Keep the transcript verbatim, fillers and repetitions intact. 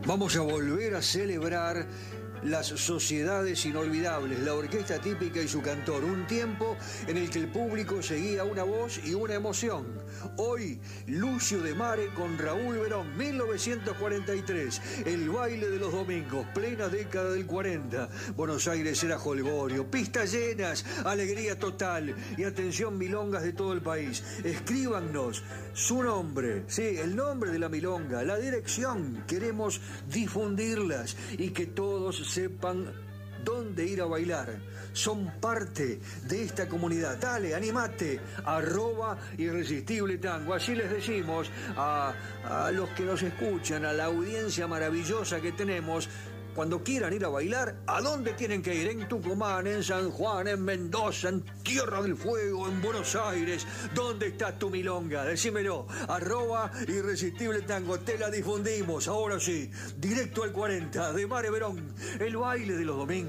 Vamos a volver a celebrar las sociedades inolvidables, la orquesta típica y su cantor. Un tiempo en el que el público seguía una voz y una emoción. Hoy, Lucio de Mare con Raúl Verón, mil novecientos cuarenta y tres. El baile de los domingos, plena década del cuarenta. Buenos Aires era jolgorio, pistas llenas, alegría total. Y atención, milongas de todo el país. Escríbanos su nombre, sí, el nombre de la milonga, la dirección. Queremos difundirlas y que todos sepan dónde ir a bailar. Son parte de esta comunidad. Dale, animate. Arroba Irresistible Tango. Así les decimos a, a los que nos escuchan, a la audiencia maravillosa que tenemos. Cuando quieran ir a bailar, ¿a dónde tienen que ir? En Tucumán, en San Juan, en Mendoza, en Tierra del Fuego, en Buenos Aires. ¿Dónde está tu milonga? Decímelo. Arroba Irresistible Tango. Te la difundimos. Ahora sí, directo al cuarenta de Mare Verón. El baile de los domingos.